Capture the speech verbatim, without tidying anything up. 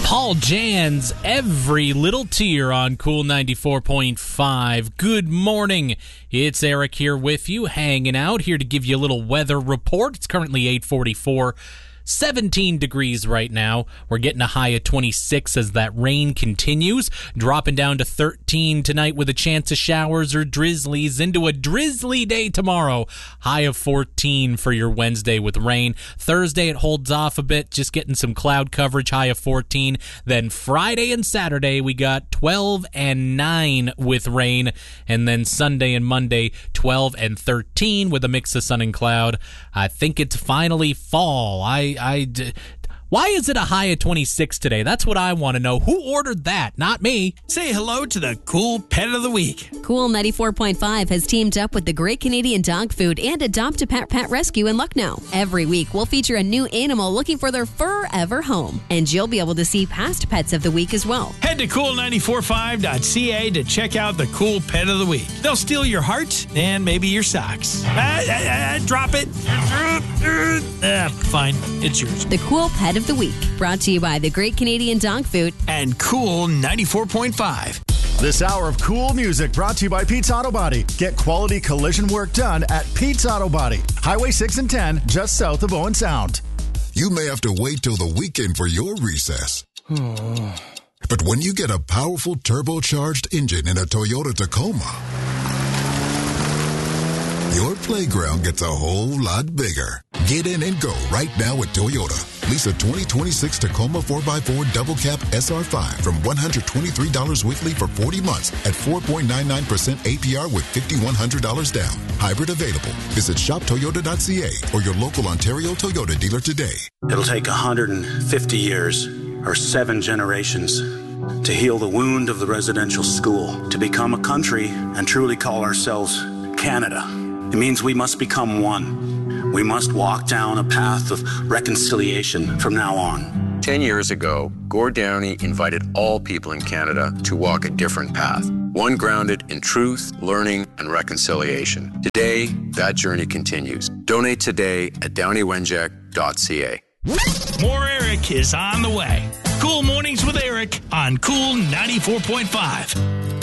Paul Jan's Every Little Tear on Cool ninety-four point five. Good morning. It's Eric here with you, hanging out, here to give you a little weather report. It's currently eight forty-four. seventeen degrees right now. We're getting a high of twenty-six as that rain continues, dropping down to thirteen tonight with a chance of showers or drizzlies, into a drizzly day tomorrow. High of fourteen for your Wednesday with rain. Thursday it holds off a bit, just getting some cloud coverage, high of fourteen. Then Friday and Saturday we got twelve and nine with rain, and then Sunday and Monday twelve and thirteen with a mix of sun and cloud. I think it's finally fall. I I, why is it a high of twenty-six today? That's what I want to know. Who ordered that? Not me. Say hello to the Cool Pet of the Week. Cool ninety-four point five has teamed up with the Great Canadian Dog Food and Adopt a Pet Pet Rescue in Lucknow. Every week, we'll feature a new animal looking for their forever home. And you'll be able to see past pets of the week as well. Head to cool nine four five dot c a to check out the Cool Pet of the Week. They'll steal your heart and maybe your socks. Ah, ah, ah, drop it. Ah, fine. It's yours. The Cool Pet of the Week, brought to you by the Great Canadian Dog Food and Cool ninety-four point five. This hour of cool music brought to you by Pete's Auto Body. Get quality collision work done at Pete's Auto Body. Highway six and ten, just south of Owen Sound. You may have to wait till the weekend for your recess. But when you get a powerful turbocharged engine in a Toyota Tacoma, your playground gets a whole lot bigger. Get in and go right now at Toyota. Lease a twenty twenty-six Tacoma four by four Double Cab S R five from one hundred twenty-three dollars weekly for forty months at four point nine nine percent A P R with five thousand one hundred dollars down. Hybrid available. Visit shop toyota dot c a or your local Ontario Toyota dealer today. It'll take one hundred fifty years or seven generations to heal the wound of the residential school, to become a country and truly call ourselves Canada. It means we must become one. We must walk down a path of reconciliation from now on. Ten years ago, Gord Downey invited all people in Canada to walk a different path, one grounded in truth, learning, and reconciliation. Today, that journey continues. Donate today at downey wenjack dot c a. More Eric is on the way. Cool Mornings with Eric on Cool ninety-four point five.